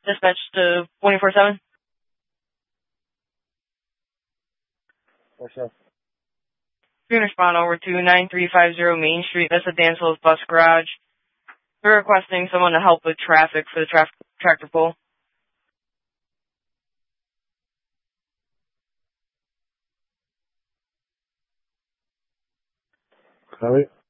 Dispatch to 24/7. What's up? You can respond over to 9350 Main Street. That's the Danville's Bus Garage. We're requesting someone to help with traffic for the tractor pull. Copy.